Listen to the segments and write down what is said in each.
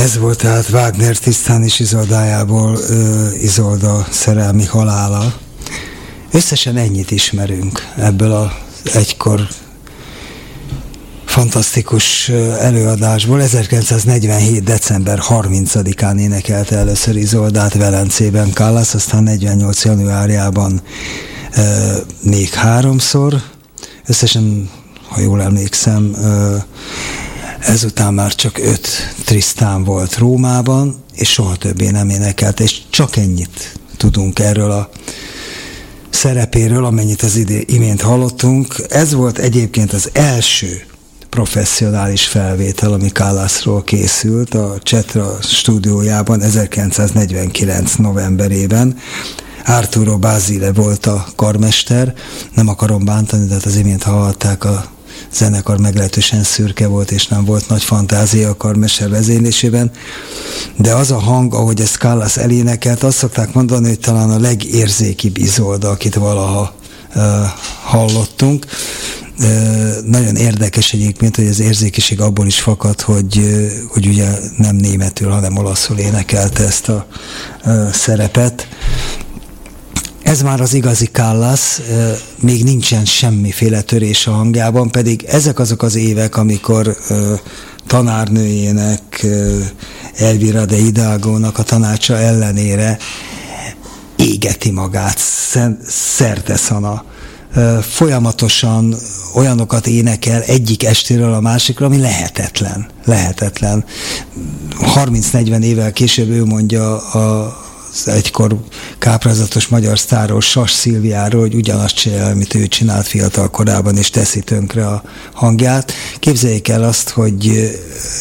Ez volt tehát Wagner Tisztán és Izoldájából Izolda szerelmi halála. Összesen ennyit ismerünk ebből az egykor fantasztikus előadásból. 1947. december 30-án énekelte először Izoldát Velencében Kallas, aztán 48. januárjában még 3-szor. Összesen, ha jól emlékszem, ezután már csak 5 Trisztán volt Rómában, és soha többé nem énekelt, és csak ennyit tudunk erről a szerepéről, amennyit az imént hallottunk. Ez volt egyébként az első professzionális felvétel, ami Kallasról készült a Cetra stúdiójában 1949. novemberében. Arturo Basile volt a karmester, nem akarom bántani, de az imént hallották, a zenekar meglehetősen szürke volt, és nem volt nagy fantázia a karmester vezénylésében, de az a hang, ahogy ezt Kallas elénekelt, azt szokták mondani, hogy talán a legérzékibb Izolda, akit valaha hallottunk. Nagyon érdekes egyébként, hogy az érzékiség abból is fakad, hogy ugye nem németül, hanem olaszul énekelte ezt a szerepet. Ez már az igazi Kallas, még nincsen semmiféle törés a hangjában, pedig ezek azok az évek, amikor tanárnőjének, Elvira de Hidalgónak a tanácsa ellenére égeti magát szerteszana. Folyamatosan olyanokat énekel egyik estéről a másikra, ami lehetetlen. 30-40 évvel később ő mondja az egykor káprázatos magyar sztárról, Sas Szilviáról, hogy ugyanazt csinál, amit ő csinált fiatal korában, és teszi tönkre a hangját. Képzeljék el azt, hogy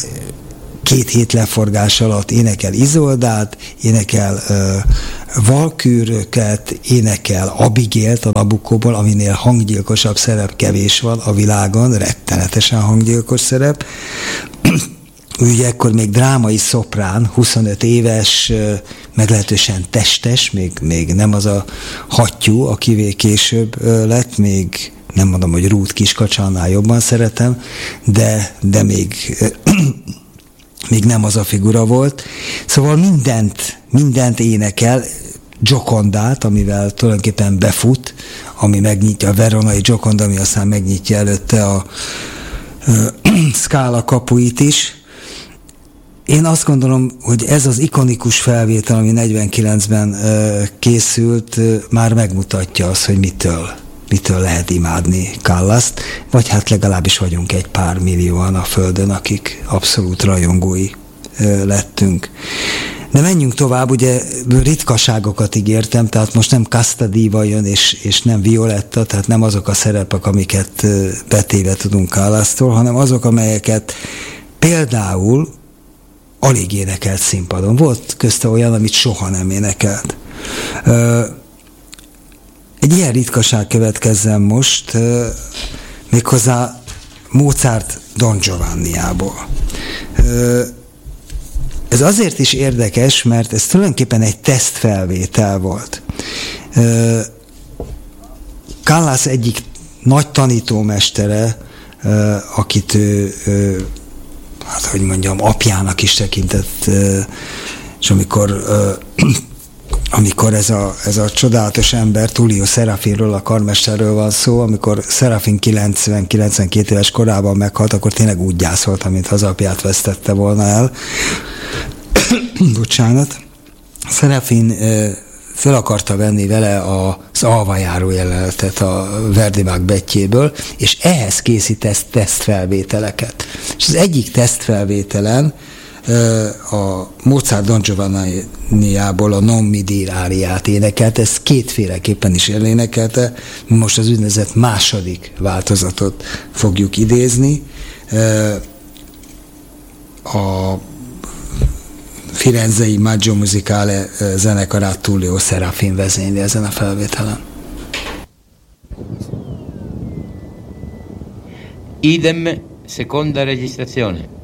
2 hét leforgás alatt énekel Izoldát, énekel Valkűröket, énekel Abigélt a Nabuccóból, aminél hanggyilkosabb szerep kevés van a világon, rettenetesen hanggyilkos szerep. Ugye ekkor még drámai szoprán, 25 éves, meglehetősen testes, még nem az a hattyú, akivé később lett, még nem mondom, hogy Ruth Kiskacsa, annál jobban szeretem, de még nem az a figura volt. Szóval mindent énekel, Giocondát, amivel tulajdonképpen befut, ami megnyitja a veronai Gioconda, ami aztán megnyitja előtte a Scala kapuit is. Én azt gondolom, hogy ez az ikonikus felvétel, ami 49-ben készült, már megmutatja azt, hogy mitől lehet imádni Kallast, vagy hát legalábbis vagyunk egy pár millióan a Földön, akik abszolút rajongói lettünk. De menjünk tovább, ugye ritkaságokat ígértem, tehát most nem Casta Diva jön, és nem Violetta, tehát nem azok a szerepek, amiket betéve tudunk Kallastól, hanem azok, amelyeket például alig énekelt színpadon. Volt közte olyan, amit soha nem énekelt. Egy ilyen ritkaság következzen most, méghozzá Mozart Don Giovanniából. Ez azért is érdekes, mert ez tulajdonképpen egy tesztfelvétel volt. Kallas egyik nagy tanítómestere, akit ő hát, hogy mondjam, apjának is tekintett, és amikor ez a csodálatos ember, Tullio Serafinról, a karmesterről van szó, amikor Serafin 90-92 éves korában meghalt, akkor tényleg úgy gyászolta, mintha az apját vesztette volna el. Bocsánat. Serafin föl akarta venni vele az alvajáró jelenetet a Verdi Macbethjéből, és ehhez készített tesztfelvételeket. És az egyik tesztfelvételen a Mozart Don Giovanniából a Non mi dir áriát énekelte, ezt kétféleképpen is elénekelte, most az úgynevezett második változatot fogjuk idézni. A Firenzei Maggio Musicale zenekarát Tullio Serafin vezényli ezen a felvételen. Idem, seconda registrazione.